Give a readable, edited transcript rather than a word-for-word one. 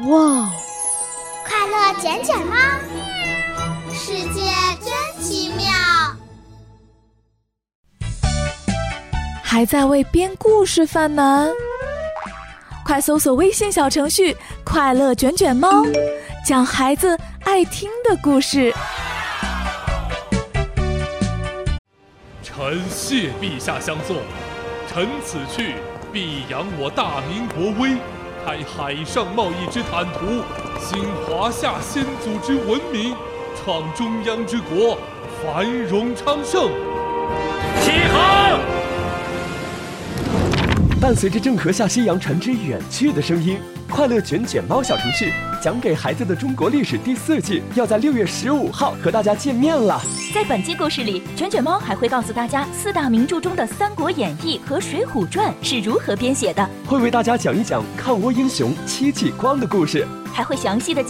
哇！ 快乐卷卷猫，世界真奇妙。 还在为编故事犯难？快搜索微信小程序“快乐卷卷猫”，讲孩子爱听的故事。 臣谢陛下相送，臣此去必扬我大明国威，开海上贸易之坦途，兴华夏先祖之文明，创中央之国，繁荣昌盛。 起航！ 伴随着郑和下西洋船只远去的声音，快乐卷卷猫小程序讲给孩子的中国历史第4季要在6月15号和大家见面了。 在本期故事里，卷卷猫还会告诉大家4大名著中的《三国演义》和《水浒传》是如何编写的， 会为大家讲一讲抗倭英雄戚继光的故事， 还会详细的